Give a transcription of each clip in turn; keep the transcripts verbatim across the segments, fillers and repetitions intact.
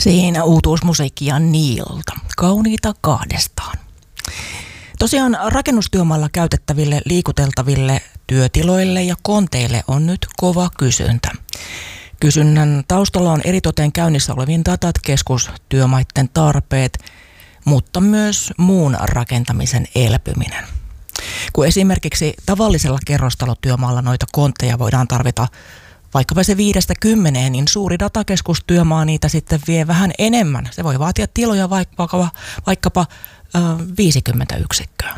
Siinä uutuusmusiikkia Niilta. Kauniita kahdestaan. Tosiaan rakennustyömaalla käytettäville liikuteltaville työtiloille ja konteille on nyt kova kysyntä. Kysynnän taustalla on eritoten käynnissä olevien datat, keskustyömaiden tarpeet, mutta myös muun rakentamisen elpyminen. Kun esimerkiksi tavallisella kerrostalotyömaalla noita kontteja voidaan tarvita vaikkapa se viidestä kymmeneen, niin suuri datakeskustyömaa niitä sitten vie vähän enemmän. Se voi vaatia tiloja vaikkapa, vaikkapa äh, viisikymmentä yksikköä.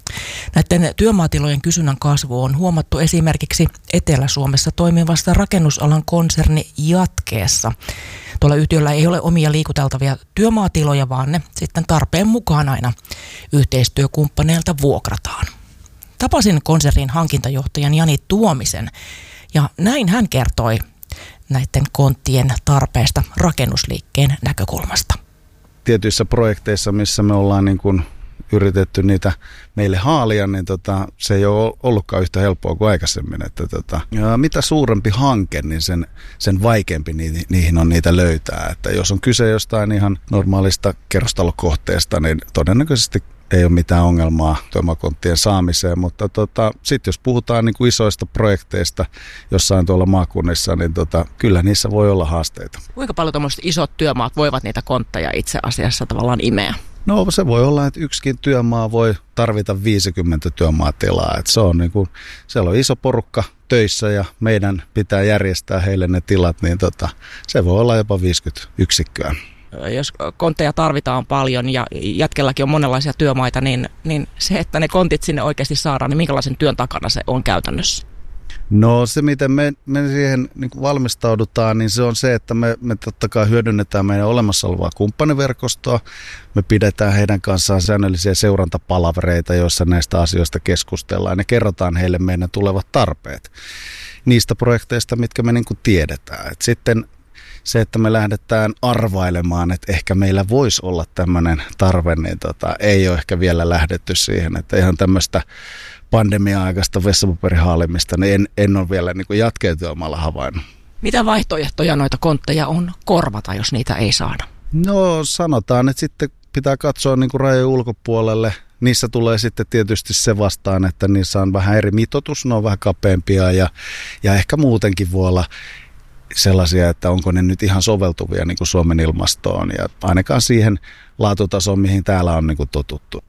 Näiden työmaatilojen kysynnän kasvu on huomattu esimerkiksi Etelä-Suomessa toimivassa rakennusalan konserni Jatkeessa. Tuolla yhtiöllä ei ole omia liikuteltavia työmaatiloja, vaan ne sitten tarpeen mukaan aina yhteistyökumppaneilta vuokrataan. Tapasin konsernin hankintajohtajan Jani Tuomisen ja näin hän kertoi näiden konttien tarpeesta rakennusliikkeen näkökulmasta. Tietyissä projekteissa, missä me ollaan niin kuin yritetty niitä meille haalia, niin tota, se ei ole ollutkaan yhtä helppoa kuin aikaisemmin. Että tota, ja mitä suurempi hanke, niin sen, sen vaikeampi niihin, niihin on niitä löytää. Että jos on kyse jostain ihan normaalista kerrostalokohteesta, niin todennäköisesti ei ole mitään ongelmaa työmaakonttien saamiseen, mutta tota, sitten jos puhutaan niin kuin isoista projekteista jossain tuolla maakunnissa, niin tota, kyllä niissä voi olla haasteita. Kuinka paljon tuommoiset isot työmaat voivat niitä kontteja itse asiassa tavallaan imeä? No se voi olla, että yksikin työmaa voi tarvita viisikymmentä työmaatilaa. Että se on niin kuin, siellä on iso porukka töissä ja meidän pitää järjestää heille ne tilat, niin tota, se voi olla jopa viisikymmentä yksikköä. Jos kontteja tarvitaan paljon ja Jatkellakin on monenlaisia työmaita, niin, niin se, että ne kontit sinne oikeasti saadaan, niin minkälaisen työn takana se on käytännössä? No se, miten me, me siihen niin kuin valmistaudutaan, niin se on se, että me, me totta kai hyödynnetään meidän olemassa olevaa kumppaniverkostoa. Me pidetään heidän kanssaan säännöllisiä seurantapalavereita, joissa näistä asioista keskustellaan ja kerrotaan heille meidän tulevat tarpeet niistä projekteista, mitkä me niin kuin tiedetään. Et sitten se, että me lähdetään arvailemaan, että ehkä meillä voisi olla tämmöinen tarve, niin tota, ei ole ehkä vielä lähdetty siihen, että ihan tämmöistä pandemia-aikaista vessapaperihaalimista, niin en, en ole vielä niin kuin jatkeentyömaalla havainnut. Mitä vaihtoehtoja noita kontteja on korvata, jos niitä ei saada? No sanotaan, että sitten pitää katsoa niin kuin rajojen ulkopuolelle. Niissä tulee sitten tietysti se vastaan, että niissä on vähän eri mitoitus, ne on vähän kapeampia ja, ja ehkä muutenkin voi olla sellaisia, että onko ne nyt ihan soveltuvia niin kuin Suomen ilmastoon ja ainakaan siihen laatutasoon, mihin täällä on niin kuin totuttu.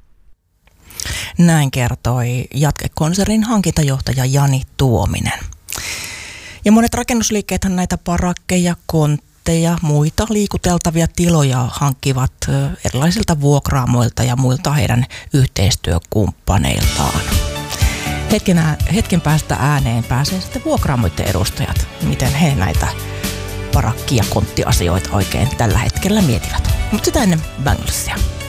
Näin kertoi Jatkekonsernin hankintajohtaja Jani Tuominen. Ja monet rakennusliikkeethän näitä parakkeja, kontteja, muita liikuteltavia tiloja hankkivat erilaisilta vuokraamoilta ja muilta heidän yhteistyökumppaneiltaan. Hetken, hetken päästä ääneen pääsee sitten vuokraamoiden edustajat, miten he näitä parakki- ja konttiasioita oikein tällä hetkellä mietivät. Mutta sitä ennen Banglesia.